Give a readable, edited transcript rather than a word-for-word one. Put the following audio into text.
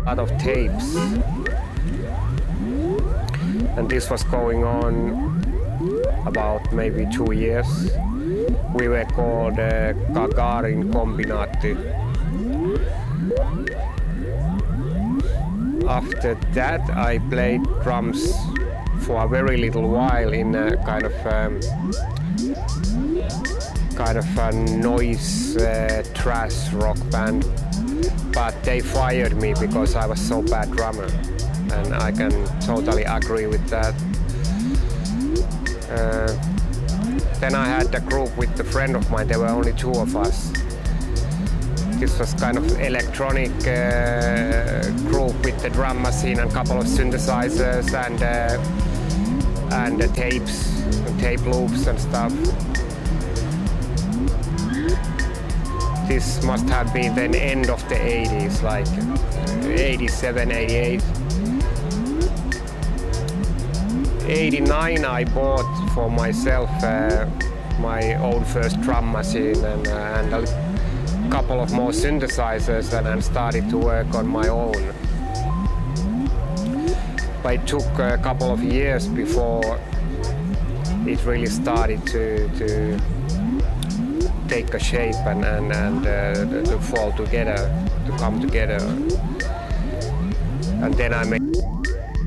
lot of tapes. And this was going on about maybe 2 years. We were called Gagarin Kombinaatti. After that, I played drums for a very little while in a kind of a noise thrash rock band, but they fired me because I was so bad drummer, and I can totally agree with that. Then I had a group with a friend of mine. There were only 2 of us. This was kind of electronic group with the drum machine and a couple of synthesizers and the tapes and tape loops and stuff. This must have been the end of the 80s, like 87, 88. 89 I bought for myself my own first drum machine and a couple of more synthesizers and started to work on my own. But it took a couple of years before it really started to take a shape and to fall together, to come together. And then I made